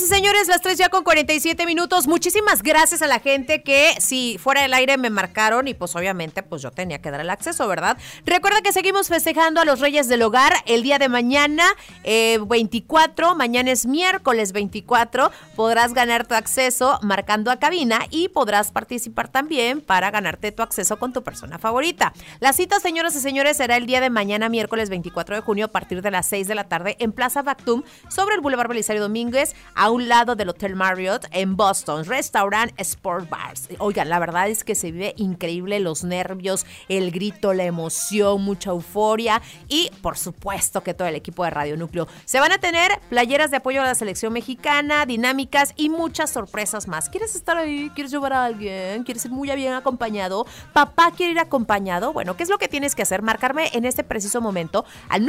Señores y señores, las 3 ya con 47 minutos. Muchísimas gracias a la gente que, si fuera del aire, me marcaron y pues obviamente pues yo tenía que dar el acceso, ¿verdad? Recuerda que seguimos festejando a los Reyes del Hogar el día de mañana, 24. Mañana es miércoles 24. Podrás ganar tu acceso marcando a cabina y podrás participar también para ganarte tu acceso con tu persona favorita. La cita, señoras y señores, será el día de mañana, miércoles 24 de junio, a partir de las 6 de la tarde en Plaza Factum, sobre el Boulevard Belisario Domínguez, a un lado del Hotel Marriott en Boston, Restaurant Sport Bars. Oigan, la verdad es que se vive increíble, los nervios, el grito, la emoción, mucha euforia y por supuesto que todo el equipo de Radio Núcleo. Se van a tener playeras de apoyo a la selección mexicana, dinámicas y muchas sorpresas más. ¿Quieres estar ahí? ¿Quieres llevar a alguien? ¿Quieres ir muy bien acompañado? ¿Papá quiere ir acompañado? Bueno, ¿qué es lo que tienes que hacer? Marcarme en este preciso momento al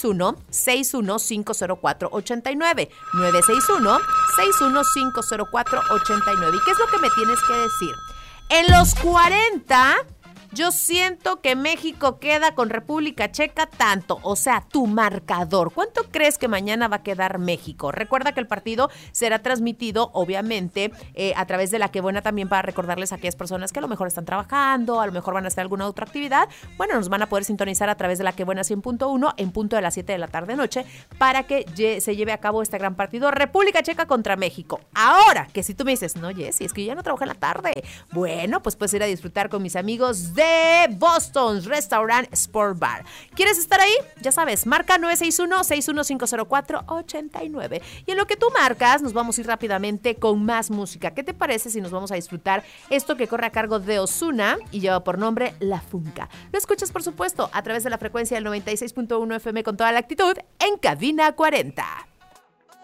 961-6150489. 961-6150489. ¿Y qué es lo que me tienes que decir? En los 40... yo siento que México queda con República Checa tanto, o sea, tu marcador. ¿Cuánto crees que mañana va a quedar México? Recuerda que el partido será transmitido, obviamente, a través de La Que Buena, también para recordarles a aquellas personas que a lo mejor están trabajando, a lo mejor van a hacer alguna otra actividad. Bueno, nos van a poder sintonizar a través de La Que Buena 100.1 en punto de las 7 de la tarde-noche para que se lleve a cabo este gran partido, República Checa contra México. Ahora, que si tú me dices, no, Jessy, es que yo ya no trabajo en la tarde. Bueno, pues puedes ir a disfrutar con mis amigos de Boston's Restaurant Sport Bar. ¿Quieres estar ahí? Ya sabes, marca 961-6150489. Y en lo que tú marcas, nos vamos a ir rápidamente con más música. ¿Qué te parece si nos vamos a disfrutar esto que corre a cargo de Ozuna y lleva por nombre La Funka? Lo escuchas, por supuesto, a través de la frecuencia del 96.1 FM con toda la actitud en Cabina 40.